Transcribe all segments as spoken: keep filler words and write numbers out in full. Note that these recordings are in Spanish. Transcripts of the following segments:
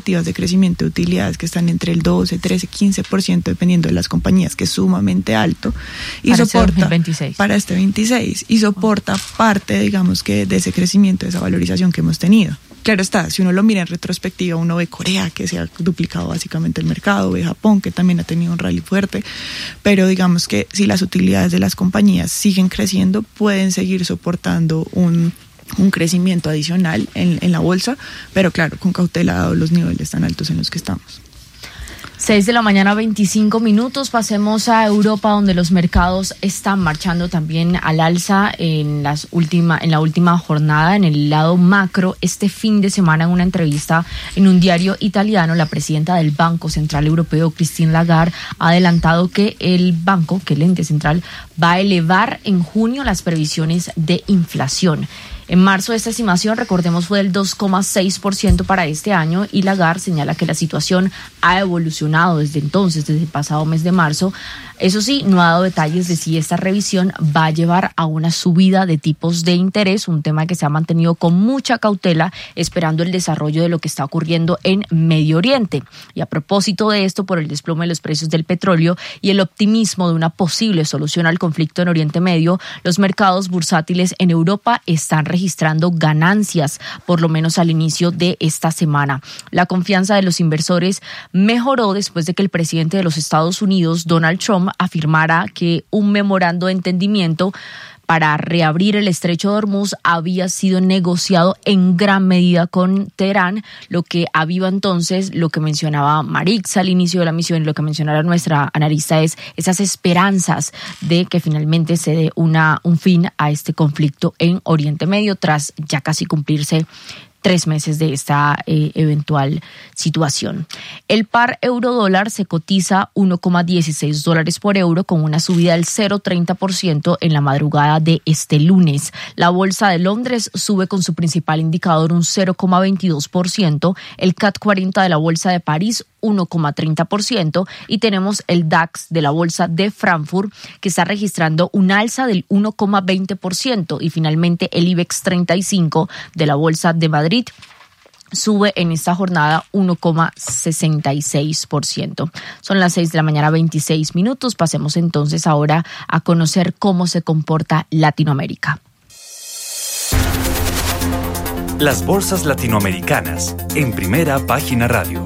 expectativas de crecimiento de utilidades que están entre el doce, trece, quince por ciento dependiendo de las compañías, que es sumamente alto, y para soporta este dos mil veintiséis. Para este veintiséis, y soporta parte, digamos, que de ese crecimiento, de esa valorización que hemos tenido. Claro está, si uno lo mira en retrospectiva, uno ve Corea, que se ha duplicado básicamente el mercado, ve Japón, que también ha tenido un rally fuerte, pero digamos que si las utilidades de las compañías siguen creciendo, pueden seguir soportando un, un crecimiento adicional en, en la bolsa, pero claro, con cautela dado los niveles tan altos en los que estamos. seis de la mañana, veinticinco minutos. Pasemos a Europa, donde los mercados están marchando también al alza en, las última, en la última jornada. En el lado macro, este fin de semana, en una entrevista en un diario italiano, la presidenta del Banco Central Europeo, Christine Lagarde, ha adelantado que el banco, que el ente central, va a elevar en junio las previsiones de inflación. En marzo esta estimación, recordemos, fue del dos coma seis por ciento para este año, y Lagarde señala que la situación ha evolucionado desde entonces, desde el pasado mes de marzo. Eso sí, no ha dado detalles de si esta revisión va a llevar a una subida de tipos de interés, un tema que se ha mantenido con mucha cautela, esperando el desarrollo de lo que está ocurriendo en Medio Oriente. Y a propósito de esto, por el desplome de los precios del petróleo y el optimismo de una posible solución al conflicto en Oriente Medio, los mercados bursátiles en Europa están registrando ganancias, por lo menos al inicio de esta semana. La confianza de los inversores mejoró después de que el presidente de los Estados Unidos, Donald Trump, afirmara que un memorando de entendimiento para reabrir el estrecho de Hormuz había sido negociado en gran medida con Teherán, lo que aviva entonces lo que mencionaba Marixa al inicio de la misión, y lo que mencionara nuestra analista es esas esperanzas de que finalmente se dé una, un fin a este conflicto en Oriente Medio, tras ya casi cumplirse tres meses de esta eh, eventual situación. El par euro-dólar se cotiza uno coma dieciséis dólares por euro, con una subida del cero coma treinta por ciento en la madrugada de este lunes. La bolsa de Londres sube con su principal indicador un cero coma veintidós por ciento, el C A C cuarenta de la bolsa de París uno coma treinta por ciento, y tenemos el DAX de la bolsa de Frankfurt, que está registrando un alza del uno coma veinte por ciento, y finalmente el IBEX treinta y cinco de la bolsa de Madrid sube en esta jornada uno coma sesenta y seis por ciento. Son las seis de la mañana, veintiséis minutos. Pasemos entonces ahora a conocer cómo se comporta Latinoamérica. Las bolsas latinoamericanas en Primera Página Radio.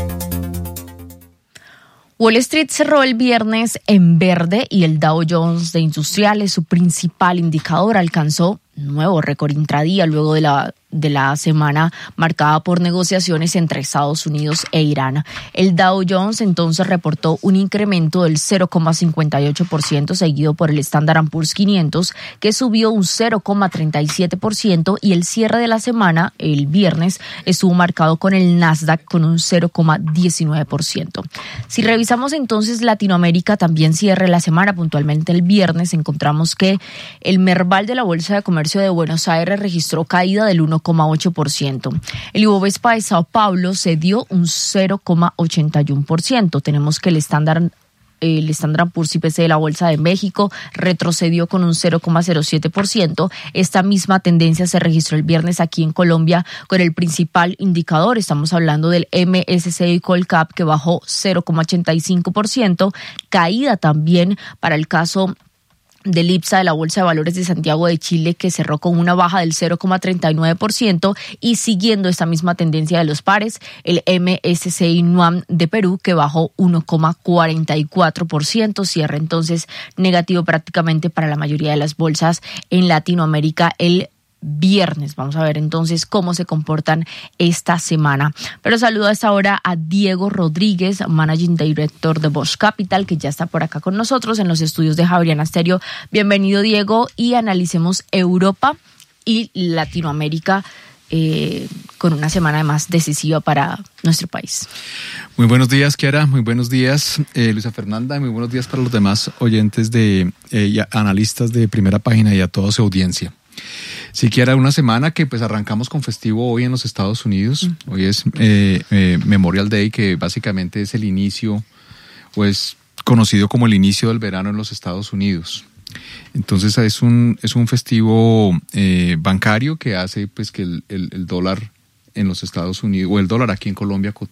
Wall Street cerró el viernes en verde, y el Dow Jones de Industriales, su principal indicador, alcanzó nuevo récord intradía luego de la de la semana marcada por negociaciones entre Estados Unidos e Irán. El Dow Jones entonces reportó un incremento del cero coma cincuenta y ocho por ciento, seguido por el Standard and Poor's quinientos, que subió un cero coma treinta y siete por ciento, y el cierre de la semana, el viernes, estuvo marcado con el Nasdaq con un cero coma diecinueve por ciento. Si revisamos entonces Latinoamérica, también cierre la semana, puntualmente el viernes, encontramos que el Merval de la Bolsa de Comercio de Buenos Aires registró caída del uno coma ocho por ciento. El Ibovespa de Sao Paulo cedió un cero coma ochenta y uno por ciento. Tenemos que el Standard El Standard and Poor's I P C de la Bolsa de México retrocedió con un cero coma cero siete por ciento. Esta misma tendencia se registró el viernes aquí en Colombia con el principal indicador. Estamos hablando del M S C I Colcap, que bajó cero coma ochenta y cinco por ciento. Caída también para el caso del IPSA de la Bolsa de Valores de Santiago de Chile, que cerró con una baja del cero coma treinta y nueve por ciento, y siguiendo esta misma tendencia de los pares, el M S C I NUAM de Perú, que bajó uno coma cuarenta y cuatro por ciento, cierra entonces negativo prácticamente para la mayoría de las bolsas en Latinoamérica el viernes. Vamos a ver entonces cómo se comportan esta semana. Pero saludo a esta hora a Diego Rodríguez, Managing Director de Bosch Capital, que ya está por acá con nosotros en los estudios de Javeriana Stereo. Bienvenido, Diego, y analicemos Europa y Latinoamérica eh, con una semana además decisiva para nuestro país. Muy buenos días, Kiara. Muy buenos días, eh, Luisa Fernanda. Muy buenos días para los demás oyentes de eh, y analistas de Primera Página y a toda su audiencia. Siquiera una semana que pues arrancamos con festivo hoy en los Estados Unidos. Mm. Hoy es eh, eh, Memorial Day, que básicamente es el inicio, o es conocido como el inicio del verano en los Estados Unidos. Entonces es un es un festivo eh, bancario que hace pues que el, el, el dólar en los Estados Unidos, o el dólar aquí en Colombia,